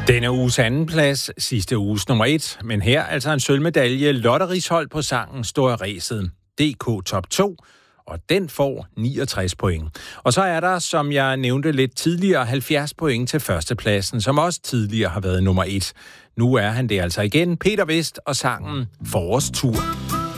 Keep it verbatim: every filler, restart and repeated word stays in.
Denne uges anden plads, sidste uges nummer et, men her altså en sølvmedalje. Lotte Risholt på sangen Står i ræset. D K Top to, og den får niogtres point. Og så er der, som jeg nævnte lidt tidligere, halvfjerds point til førstepladsen, som også tidligere har været nummer et. Nu er han det altså igen. Peter Vest og sangen Forårstur.